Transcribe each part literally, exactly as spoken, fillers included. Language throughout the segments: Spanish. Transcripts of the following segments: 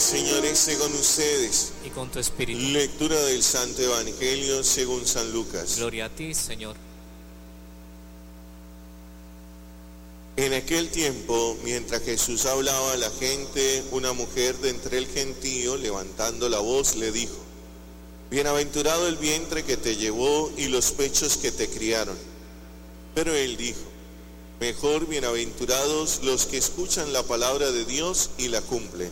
Señor esté con ustedes. Y con tu espíritu. Lectura del Santo Evangelio según San Lucas. Gloria a ti, Señor. En aquel tiempo, mientras Jesús hablaba a la gente, una mujer de entre el gentío, levantando la voz, le dijo: Bienaventurado el vientre que te llevó y los pechos que te criaron. Pero él dijo: Mejor bienaventurados los que escuchan la palabra de Dios y la cumplen.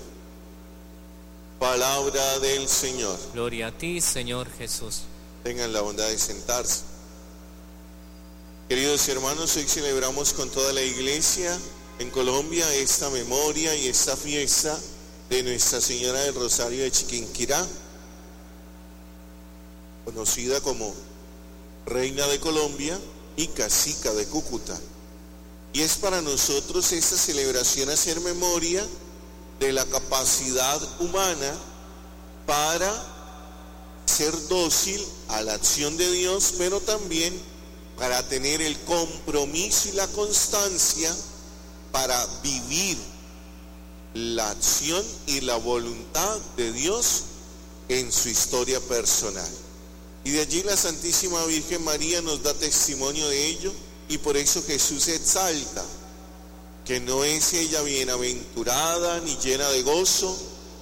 Palabra del Señor. Gloria a ti, Señor Jesús. Tengan la bondad de sentarse. Queridos hermanos, hoy celebramos con toda la iglesia en Colombia esta memoria y esta fiesta de Nuestra Señora del Rosario de Chiquinquirá, conocida como Reina de Colombia y Cacica de Cúcuta. Y es para nosotros esta celebración hacer memoria de la capacidad humana para ser dócil a la acción de Dios, pero también para tener el compromiso y la constancia para vivir la acción y la voluntad de Dios en su historia personal. Y de allí la Santísima Virgen María nos da testimonio de ello, y por eso Jesús exalta que no es ella bienaventurada ni llena de gozo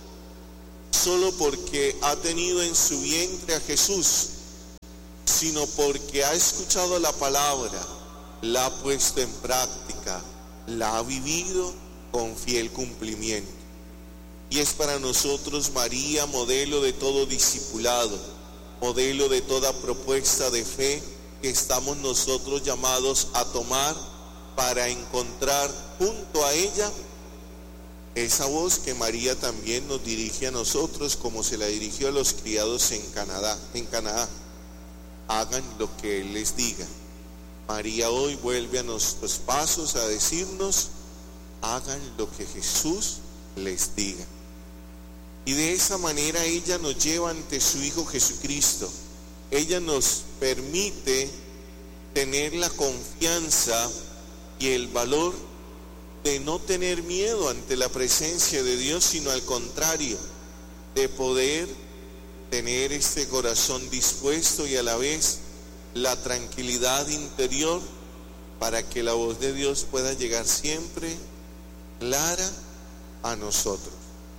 solo porque ha tenido en su vientre a Jesús, sino porque ha escuchado la palabra, la ha puesto en práctica, la ha vivido con fiel cumplimiento. Y es para nosotros María modelo de todo discipulado, modelo de toda propuesta de fe que estamos nosotros llamados a tomar para encontrar junto a ella esa voz que María también nos dirige a nosotros, como se la dirigió a los criados en Canadá, en Canaá. Hagan lo que Él les diga. María hoy vuelve a nuestros pasos a decirnos: hagan lo que Jesús les diga. Y de esa manera ella nos lleva ante su Hijo Jesucristo. Ella nos permite tener la confianza y el valor de no tener miedo ante la presencia de Dios, sino al contrario, de poder tener este corazón dispuesto y a la vez la tranquilidad interior para que la voz de Dios pueda llegar siempre clara a nosotros.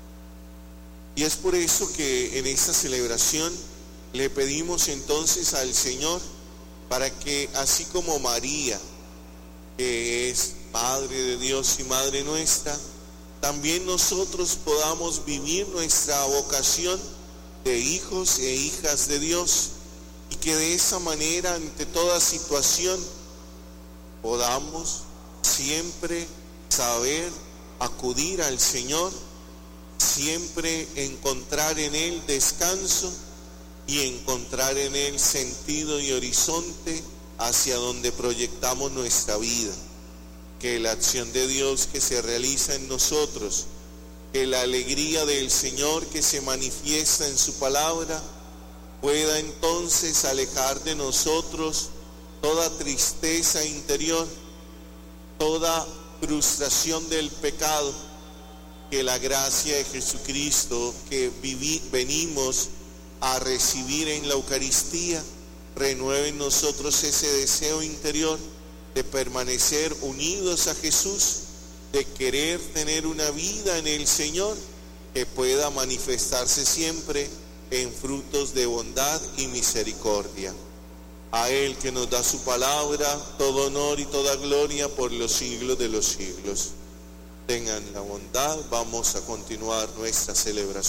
Y es por eso que en esta celebración le pedimos entonces al Señor para que, así como María, que es Madre de Dios y Madre nuestra, también nosotros podamos vivir nuestra vocación de hijos e hijas de Dios, y que de esa manera, ante toda situación, podamos siempre saber acudir al Señor, siempre encontrar en Él descanso y encontrar en Él sentido y horizonte hacia donde proyectamos nuestra vida. Que la acción de Dios que se realiza en nosotros, que la alegría del Señor que se manifiesta en su palabra, pueda entonces alejar de nosotros toda tristeza interior, toda frustración del pecado. Que la gracia de Jesucristo que viví, venimos a recibir en la Eucaristía renueve en nosotros ese deseo interior de permanecer unidos a Jesús, de querer tener una vida en el Señor que pueda manifestarse siempre en frutos de bondad y misericordia. A Él que nos da su palabra, todo honor y toda gloria por los siglos de los siglos. Tengan la bondad, vamos a continuar nuestra celebración.